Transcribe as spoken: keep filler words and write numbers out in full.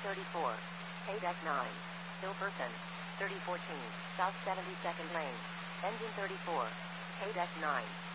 thirty-four. K-Deck nine. Hilferson. thirty fourteen. South seventy-second lane. Engine thirty-four. K-Deck nine.